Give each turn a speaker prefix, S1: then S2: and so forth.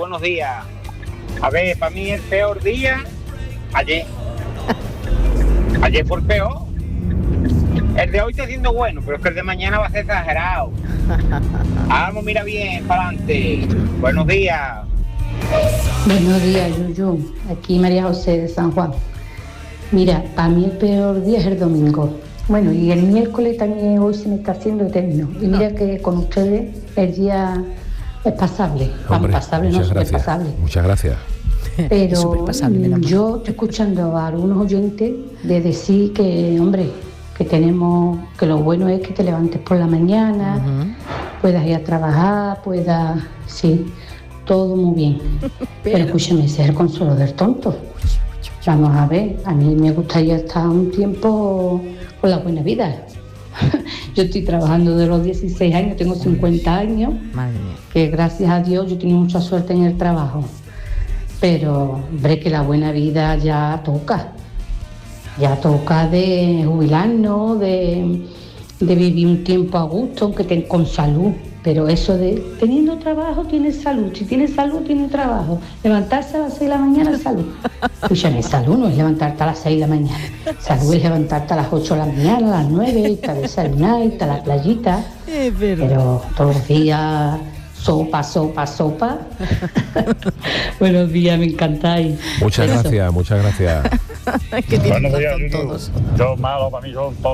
S1: buenos días. A ver, para mí el peor día, ayer. Ayer fue el peor. El de hoy está siendo bueno, pero es que el de mañana va a ser exagerado. Vamos, mira bien, para adelante. Buenos días.
S2: Buenos días, Yuyu. Aquí María José de San Juan. Mira, para mí el peor día es el domingo. Bueno, y el miércoles también hoy se me está haciendo eterno. Y mira que con ustedes el día es pasable.
S3: Hombre,
S2: pasable, no superpasable.
S3: Muchas gracias.
S2: Pero yo estoy escuchando a algunos oyentes de decir que, hombre, que tenemos, que lo bueno es que te levantes por la mañana, puedas ir a trabajar, sí, todo muy bien. Pero escúchame, ese es el consuelo del tonto. Vamos a ver, a mí me gustaría estar un tiempo con la buena vida. Yo estoy trabajando de los 16 años, tengo 50 años, que gracias a Dios yo tengo mucha suerte en el trabajo. Pero, hombre, que la buena vida ya toca de jubilarnos, de vivir un tiempo a gusto, aunque con salud. Pero eso de teniendo trabajo tienes salud, si tienes salud tienes trabajo, levantarse a las 6 de la mañana salud. Escúchame, salud no es levantarte a las 6 de la mañana, salud es levantarte a las 8 de la mañana, a las 9, irte a desayunar, irte a la playita, pero todos los días sopa. Buenos días, me encantáis.
S3: Muchas gracias.
S4: Buenos días, todos. Yo malo para mí son todos